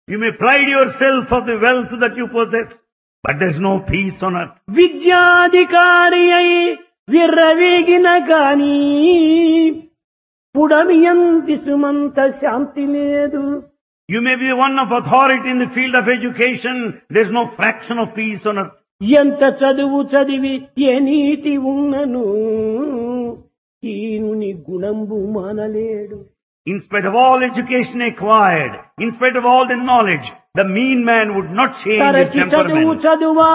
You may pride yourself of the wealth that you possess, but there's no peace on earth. విద్యాధికారి అయి విర్రవీగిన గాని పుడమియంతి సుమంత శాంతి లేదు. You may be one of authority in the field of education, there's no fraction of peace on earth. ఎంత చదువు చదివి ఏ నీతి ఉన్నను హీనుని గుణంబు మానలేడు. In spite of all education acquired, in spite of all the knowledge, the mean man would not change his తరచి చదువు temperament. చదువా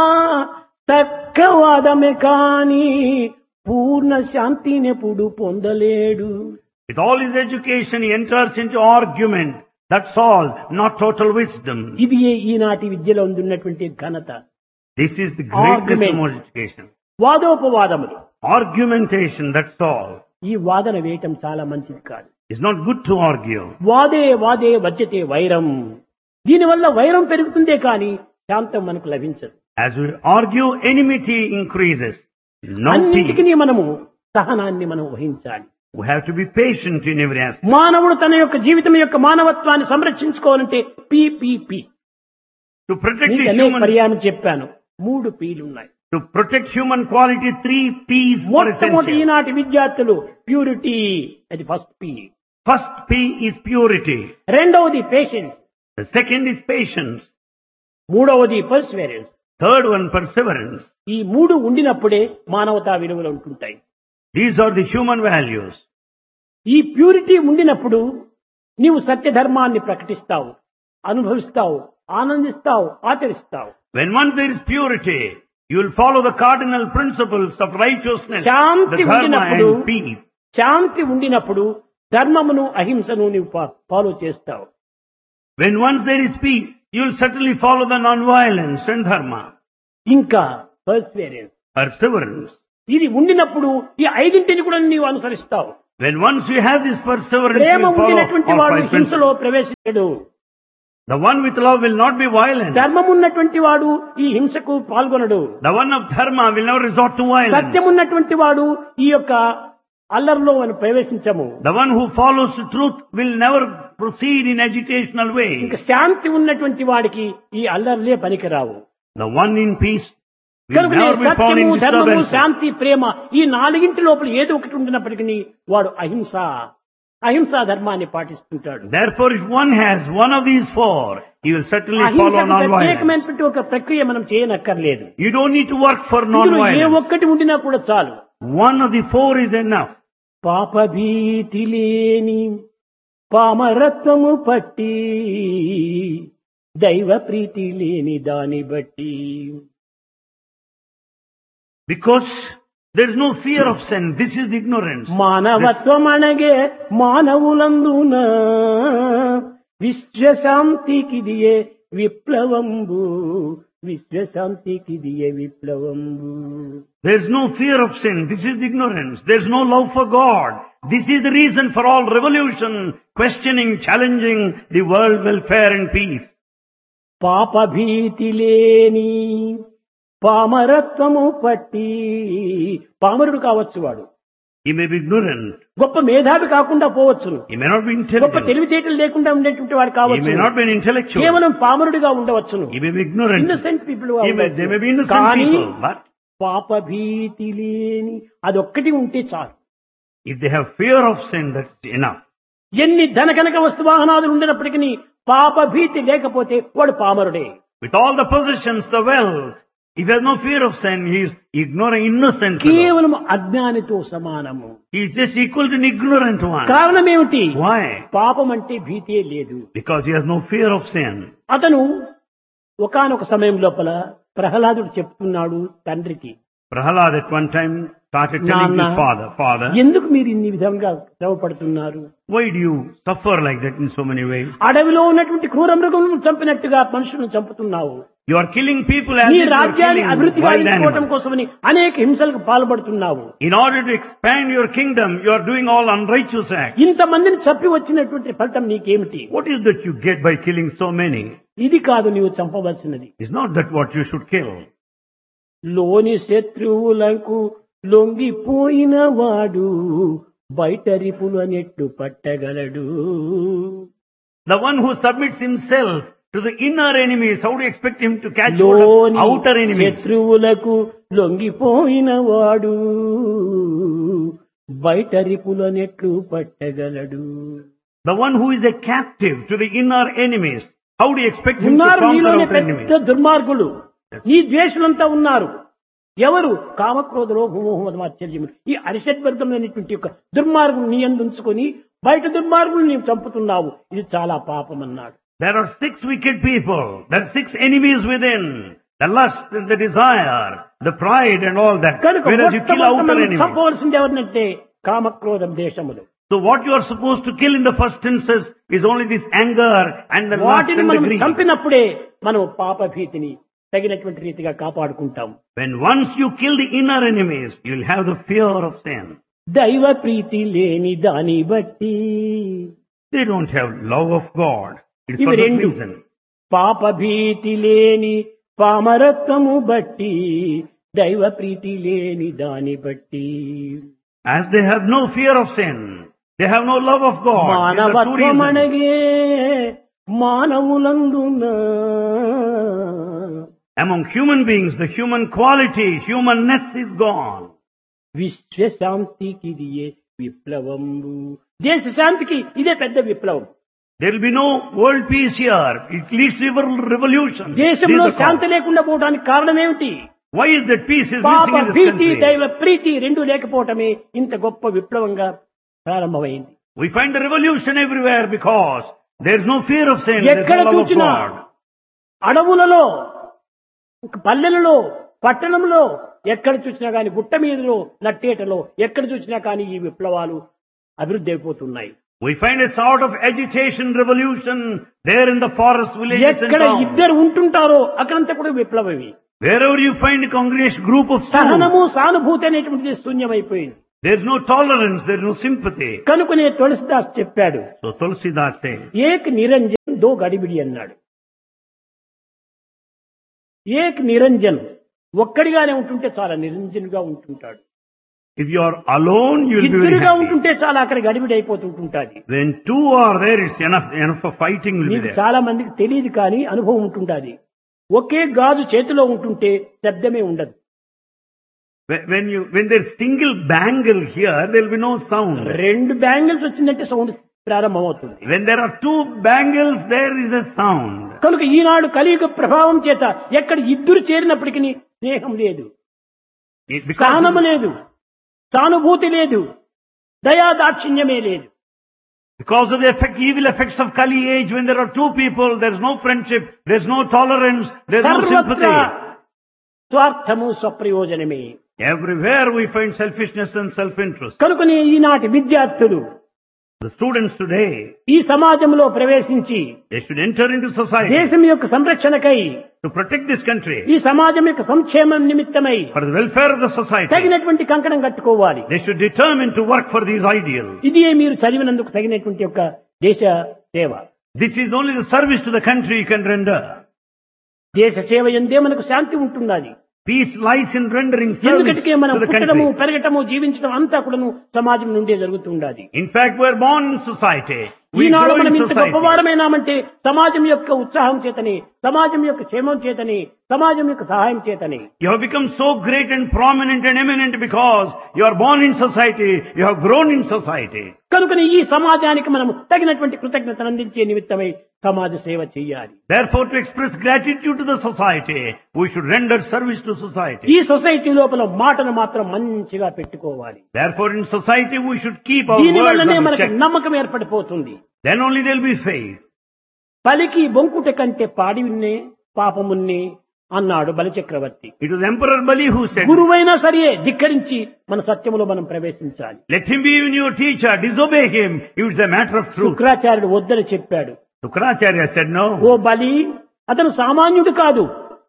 తక్కవాదమే కాని పూర్ణ శాంతినెప్పుడు పొందలేడు. With all his education, he enters into argument. That's all, not total wisdom. ఇది ఈనాటి విద్యలో ఉన్నటువంటి ఘనత. This is the greatness Argument. of education. వాదోపవాదములు. Argumentation, that's all. ఈ వాదన వేయటం చాలా మంచిది కాదు. It's not good to argue. వాదే వాదే వజ్యతే వైరం. దీనివల్ల వైరం పెరుగుతుందే కానీ శాంతం మనకు లభించదు. As we argue, enmity increases. No అన్నింటికి peace. మనము సహనాన్ని మనం వహించాలి. We have to be patient in every aspect. మానవుడు తన యొక్క జీవితం యొక్క మానవత్వాన్ని సంరక్షించుకోవాలంటే పి. To protect the అనేక human, పర్యాయం చెప్పాను. 3 P'లు ఉన్నాయి. to protect human quality, 3 P's are మొట్టమొదటి essential. ఈనాటి విద్యార్థులు ప్యూరిటీ, అది first P. First P is purity. రెండవది patience, The second is patience. మూడవది పర్సివరెన్స్. Third one, perseverance. ఈ 3 ఉండినప్పుడే మానవతా విలువలు ఉంటుంటాయి. These are the human values. ఈ ప్యూరిటీ ఉండినప్పుడు నీవు సత్యధర్మాన్ని ప్రకటిస్తావు, అనుభవిస్తావు, ఆనందిస్తావు, ఆచరిస్తావు. When once there is purity, you will follow the cardinal principles of righteousness, the Shanti dharma ఉండినప్పుడు and peace. శాంతి ఉండినప్పుడు ధర్మమును అహింసను నీవు ఫాలో చేస్తావు. When once there is peace, you will certainly follow the non-violence and dharma. ఇంకా Perseverance, Perseverance. ఇది ఉండినప్పుడు ఈ 5 కూడా నీవు అనుసరిస్తావు. When once you have this perseverance, you Prema will follow ఉండినటువంటి all వాడు 5 హింసలో principles. ప్రవేశించడు. The one with love will not be violent. ధర్మం ఉన్నటువంటి వాడు ఈ హింసకు పాల్గొనడు. The one of dharma will never resort to violence. సత్యం ఉన్నటువంటి వాడు ఈ యొక్క అల్లరిలో మనం ప్రవేశించము. The one who follows the truth will never proceed in agitational way. ఇంకా శాంతి ఉన్నటువంటి వాడికి ఈ అల్లర్లే పనికిరావు. The one in peace will కనుక never be found సత్యము, in ధర్మము, disturbance. శాంతి, ప్రేమ ఈ 4 లోపల ఏదో ఒకటి ఉండినప్పటికీ వాడు అహింసా ధర్మాన్ని పాటిస్తుంటాడు. Therefore, if one has one of these 4, he will certainly follow అహింసకు non-violence. ప్రత్యేకమైనటువంటి ఒక ప్రక్రియ మనం చేయనక్కర్లేదు. You don't need to work for ఇందులో ఏ non-violence. ఒక్కటి ఉండినా కూడా చాలు. One of the 4 is enough. పాపభీతి లేని పామరత్వము పట్టి దైవ ప్రీతి లేని దాని బట్టి. Because there is no fear of sin. This is the ignorance. మానవత్వం అనగే మానవులందున విశ్వశాంతికిదియే విప్లవంబు, విశ్వశాంతికిదియే విప్లవంబు. There is no fear of sin. This is the ignorance. There is no love for God. This is the reason for all revolution, questioning, challenging the world welfare and peace. పాపభీతి లేని పామరత్వము పట్టి, పామరుడు కావచ్చు వాడు, He may be ignorant. గొప్ప మేధావి కాకుండా పోవచ్చును, He may not be గొప్ప intelligent. తెలివితేటలు లేకుండా ఉండేటువంటి వాడు He కావచ్చు, may not be an intellectual. కేవలం పామరుడిగా ఉండవచ్చును, He may be ignorant. Innocent people They may be innocent కానీ people. But పాపభీతి లేని అదొక్కటి ఉంటే చాలు. if they have fear of sin, that's enough. ఎన్ని ధనకనక వస్తు వాహనాలు ఉండినప్పటికీ పాపభీతి లేకపోతే వాడు పామరుడే. With all the possessions, the wealth, if he has no fear of sin, he is ignorant, innocent fellow. కేవలం అజ్ఞానితో సమానము. He is just equal to an ignorant one. కారణం ఏమిటి? Why? పాపం అంటే భీతే లేదు. Because he has no fear of sin. అతను ఒకానొక సమయం లోపల ప్రహ్లాదుడు చెప్తున్నాడు తండ్రికి, Prahalad at one time started telling Nana, his father, ఎందుకు మీరు ఇన్ని విధంగా శ్రమపడుతున్నారు? why do you suffer like that in so many ways? అడవిలో ఉన్నటువంటి క్రూర మృగములను చంపినట్టుగా మనుషులను చంపుతున్నావు. You are killing people as నీ if you are రాజ్యాన్ని killing అభివృద్ధి wild గావించుకోవటం animals. కోసమని అనేక హింసలకు పాల్పడుతున్నావు. In order to expand your kingdom, you are doing all unrighteous acts. ఇంతమందిని చంపి వచ్చినటువంటి ఫలితం నీకేమిటి? What is that you get by killing so many? ఇది కాదు నీవు చంపవలసినది. It's not that what you should kill. లోని శత్రువులకు లొంగిపోయిన వాడు బయట రిపుల net పట్టగలడు. The one who submits himself to the inner enemies, how do you expect him to catch hold of లోని outer enemies? శత్రువులకు లొంగిపోయిన వాడు బయట రిపులనెట్లు పట్టగలడు. The one who is a captive to the inner enemies, how do you expect him to ఉన్నారు conquer నీలోని outer enemies? పెద్ద దుర్మార్గులు, నీ ద్వేషులంతా ఉన్నారు. ఎవరు? కామక్రోధ లోభమోహమద ఆశ్చర్యములు. ఈ అరిషడ్వర్గమైనటువంటి యొక్క దుర్మార్గులు నీ యందు ఉంచుకొని బయట దుర్మార్గులు నీవు చంపుతున్నావు. ఇది చాలా పాపం అన్నాడు. There are 6 wicked people. There are 6 enemies within. The lust and the desire, the pride and all that. కనుక Whereas you kill outer enemies. చంపవలసింది ఎవరినంటే కామక్రోధం దేశములు. So what you are supposed to kill in the first instance is only this anger and the lust వాటిని and the మనం greed. చంపినప్పుడే మనం పాప భీతిని తగినటువంటి రీతిగా కాపాడుకుంటాం. When once you kill the inner enemies, you will have the fear of sin. దైవ ప్రీతి లేని దాని బట్టి They don't have love of God. It's ఇవి for that రెండు. reason. పాప భీతి లేని పామరత్వము బట్టి దైవ ప్రీతి లేని దాని బట్టి As they have no fear of sin, they have no love of God. These are two reasons. మానవత్వమనగే మానవులందున Among human beings, the human quality, humanness is gone. విశ్వశాంతికి ఇదియే విప్లవంబు. దేశ శాంతికి ఇదే పెద్ద విప్లవం. There will be no world peace here. It leads to revolution. దేశంలో This is the Shanti cause. లేకుండా పోవడానికి కారణం ఏమిటి? Why is that peace is పాప missing in this భీతి country? దైవ ప్రీతి రెండు లేకపోవటమే ఇంత గొప్ప విప్లవంగా ప్రారంభమైంది. We find the revolution everywhere because there is no fear of sin. There is ఎక్కడ no love of చూసినా God. అడవులలో, పల్లెలలో, పట్టణంలో ఎక్కడ చూసినా కానీ, గుట్ట మీదలో, నట్టేటలో ఎక్కడ చూసినా కానీ ఈ విప్లవాలు అభివృద్ధి అయిపోతున్నాయి. We find a sort of agitation, revolution there in the forest villages and ఎక్కడ towns. ఇద్దరు ఉంటుంటారో అక్కడంతా కూడా విప్లవమే. Wherever you find a congregation group of two, సహనము సానుభూతి అనేటువంటిది శూన్యమైపోయింది. there is no tolerance, there is no sympathy. కనుకనే తులసిదాస్ చెప్పాడు, So Tulsidas says, ఏక్ నిరంజన్ దో గడిబిడి అన్నాడు. ఏక్ నిరంజన్, ఒక్కడిగానే ఉంటుంటే చాలా నిరంజన్గా ఉంటుంటాడు. if you are alone, you will be very ఇద్దరుగా happy. ఉంటుంటే చాలా అక్కడ గడిబిడి అయిపోతుంటుంది. When two are there, it's enough for fighting will be మీకు there. చాలా మందికి తెలియదు కానీ అనుభవం ఉంటుంటుంది. ఒకే గాజు చేతిలో ఉంటుంటే శబ్దమే ఉండదు. When there's single bangle here, there will be no sound. రెండు బ్యాంగిల్స్ వచ్చిందంటే సౌండ్ ప్రారంభమవుతుంది. When there are two bangles, there is a sound. కనుక ఈనాడు కలియుగ ప్రభావం చేత ఎక్కడ ఇద్దరు చేరినప్పటికీ స్నేహం లేదు, సహనము లేదు, సానుభూతి లేదు, దయా దాక్షిణ్యమే లేదు. Because of the evil effects of Kali age, when there are two people, there's no friendship, there's no tolerance, there's no సర్వత్రా sympathy. స్వార్థము స్వప్రయోజనమే. Everywhere we find selfishness and self-interest. కనుకనే ఈనాటి విద్యార్థులు The students today, ఈ సమాజంలో ప్రవేశించి they should enter into society దేశం యొక్క సంరక్షణకై, to protect this country, ఈ సమాజం యొక్క సంక్షేమం నిమిత్తమై for the welfare of the society. తగినటువంటి కంకణం కట్టుకోవాలి. They should determine to work for these ideals. ఇది మీరు చదివినందుకు తగినటువంటి యొక్క దేశ సేవ. This is only the service to the country you can render. దేశ సేవ ఎందే మనకు శాంతి ఉంటున్నది. Peace lies in rendering service ఎందుకంటే మనం to the పుట్టడము, country. పెరగటము, జీవించడం అంతా కూడాను సమాజం నుండే జరుగుతుండాలి. In fact, we're born in society. We Eenadu grow మనం in ఇంత society. గొప్పవారమైనామంటే సమాజం యొక్క ఉత్సాహం చేతనే, సమాజం యొక్క క్షేమం చేతనే, సమాజం యొక్క సహాయం చేతనే. You have become so great and prominent and eminent because you are born in society, you have grown in society. కనుకనే ఈ సమాజానికి మనం తగినటువంటి కృతజ్ఞతను అందించే నిమిత్తమై సమాజ సేవ చేయాలి. Therefore, to express gratitude to the society, we should render service to society. ఈ సొసైటీ లోపల మాటను మాత్రం మంచిగా పెట్టుకోవాలి. Therefore, in society, we should keep our దీని words వల్లనే under మనకు check. నమ్మకం ఏర్పడిపోతుంది. Then only there will be faith. పలికి బొంకుట కంటే పాడి విన్నే పాపమున్నే అన్నాడు బలిచక్రవర్తి. It was Emperor Bali who said, గురువైనా సరే ధిక్కరించి మన సత్యములో మనం ప్రవేశించాలి. let him be even your teacher, disobey him if it's a matter of truth. శుక్రాచార్యుడు వద్దని చెప్పాడు. Shukracharya said ఓ no. బలి, అతను సామాన్యుడు కాదు,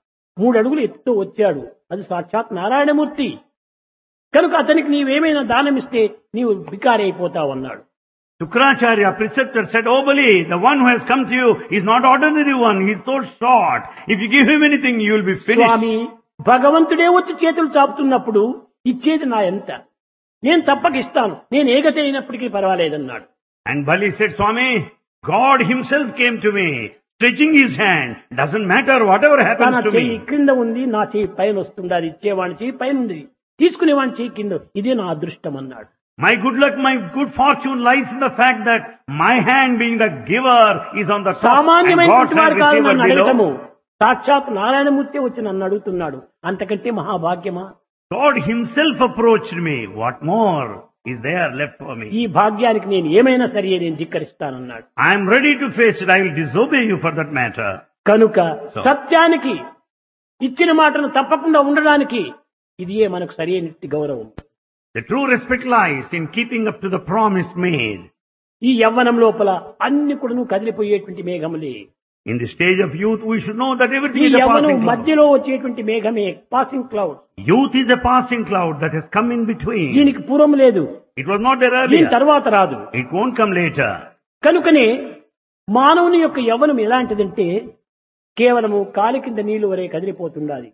3 అడుగులు ఎత్తుతో వచ్చాడు, అది సాక్షాత్ నారాయణమూర్తి. కనుక అతనికి నీవేమైనా దానమిస్తే నీవు బికారి అయిపోతావు అన్నాడు. Shukracharya, preceptor, said, oh Bali, the one who has come to you is not ordinary one, he is so short. If you give him anything, you will be finished. స్వామి, భగవంతుడే వచ్చి చేతులు చాపుతున్నప్పుడు ఇచ్చేది నా ఎంత, నేను తప్పక ఇస్తాను, నేను ఏగతే అయినప్పటికీ పర్వాలేదన్నాడు. And Bali said, Swami, God himself came to me, stretching his hand. Doesn't matter whatever తన happens to చెయ్యి me. క్రింద ఉంది, నా చెయ్యి పైన వస్తుంది. అది ఇచ్చేవాడి చెయ్యి పైన ఉంది, తీసుకునేవాడి చెయ్యి కింద. ఇదే నా అదృష్టం అన్నాడు. My good luck, my good fortune lies in the fact that my hand being the giver is on the top and సామాన్యమైనటువంటి God's hand వారు కాదు receiver నన్ను అడగటము. below. సాక్షాత్ నారాయణమూర్తి వచ్చి నన్ను అడుగుతున్నాడు. అంతకంటే మహాభాగ్యమా? God himself approached me. What more is there left for me? ఈ భాగ్యానికి నేను ఏమైనా సరే నేను ధిక్కరిస్తానన్నాడు. I am ready to face it. I will disobey you for that matter. కనుక సత్యానికి ఇచ్చిన మాటను తప్పకుండా ఉండడానికి ఇదియే మనకు సరైన గౌరవం. The true respect lies in keeping up to the promise made. ఈ యవ్వనం లోపల అన్ని కూడాను కదిలిపోయేటువంటి మేఘములే. In the stage of youth, we should know that ఈ everything is a Yavvanam passing cloud. మధ్యలో వచ్చేటువంటి మేఘమే passing cloud. Youth is a passing cloud that has come in between. దీనికి పూర్వం లేదు, It was not there దీని earlier. తర్వాత రాదు. It won't come later. కనుకనే మానవుని యొక్క యవ్వనం ఎలాంటిదంటే కేవలము కాలి కింద నీళ్లు వరే కదిలిపోతుండాలి.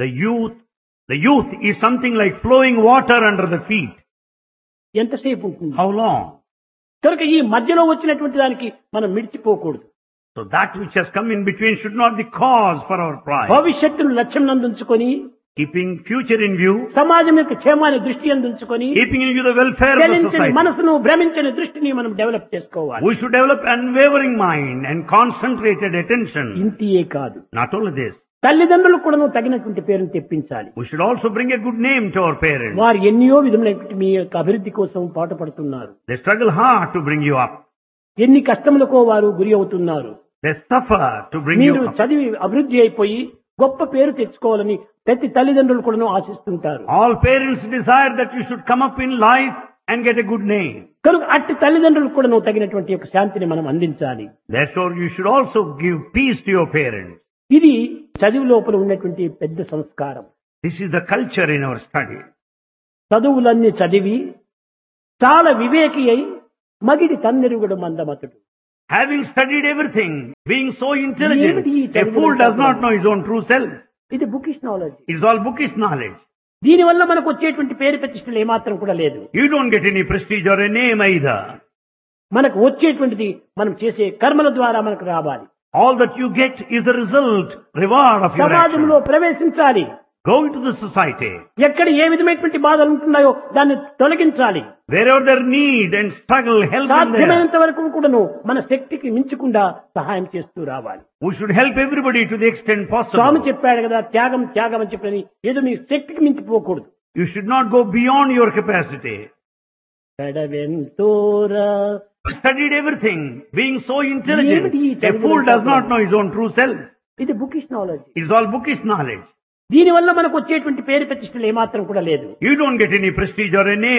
The youth is something like flowing water under the feet. ఎంతసేపు ఉంటుంది? How long? కనుక ఈ మధ్యలో వచ్చినటువంటి దానికి మనం మిడిచిపోకూడదు. So that which has come in between should not be cause for our pride. భవిష్యత్తును లక్ష్యం నందుంచుకొని, Keeping future in view, సమాజం యొక్క క్షేమాన్ని దృష్టి అందించుకొని, keeping in view the welfare of the చలించని society. మనసును భ్రమించని దృష్టిని మనం డెవలప్ చేసుకోవాలి. We should develop unwavering mind and concentrated attention. ఇంతియే కాదు, Not only this, తల్లిదండ్రులకు కూడా తగినటువంటి పేరును తెప్పించాలి. we should also bring a good name to our parents. వారు ఎన్నో విధములైనటువంటి మీ యొక్క అభివృద్ధి కోసం పాటుపడుతున్నారు. They struggle hard to bring you up. ఎన్ని కష్టములకో వారు గురి అవుతున్నారు. They suffer to bring మీరు you up. చదివి అభివృద్ధి అయిపోయి గొప్ప పేరు తెచ్చుకోవాలని ప్రతి తల్లిదండ్రులు కూడా ఆశిస్తుంటారు. All parents desire that you should come up in life and get a good name. కనుక అట్టి తల్లిదండ్రులకు కూడా తగినటువంటి యొక్క శాంతిని మనం అందించాలి. Therefore, you should also give peace to your parents. ఇది చదువు లోపల ఉన్నటువంటి పెద్ద సంస్కారం. This is the culture in our study. చదువులన్నీ చదివి చాలా వివేకి అయి మగిడి తన్నెరుగుడు మందమతుడు. Having studied everything, being so intelligent, ఏమిటి ఈ a చదువుల fool does not చదువు? know his own true self. ఇది bookish knowledge. It is all bookish knowledge. దీనివల్ల మనకు వచ్చేటువంటి పేరు ప్రతిష్టలు ఏమాత్రం కూడా లేదు. You don't get any prestige or a name either. మనకు వచ్చేటువంటిది మనం చేసే కర్మల ద్వారా మనకు రావాలి. All that you get is the result, reward of your సమాజంలో action. ప్రవేశించాలి. Go into the society. ఎక్కడ ఏ విధమైనటువంటి బాధలు ఉంటున్నాయో దాన్ని తొలగించాలి. Wherever there need and struggle, help them there. సాధ్యమైనంత వరకు కూడాను మన శక్తికి మించకుండా సహాయం చేస్తూ రావాలి. We should help everybody to the extent Swamy possible. చెప్పాడు కదా, త్యాగం త్యాగం అని చెప్పని ఏదో మీ శక్తికి మించిపోకూడదు. You should not go beyond your capacity. ఎడవెంతోరా Studied everything, being so intelligent. ఏమిటి ఈ A చదువుల fool does చదువు? not know his own true self. ఇది bookish knowledge. It is all bookish knowledge. దీనివల్ల మనకు వచ్చేటువంటి పేరు ప్రతిష్టలు ఏమాత్రం కూడా లేదు. You don't get any prestige or a name.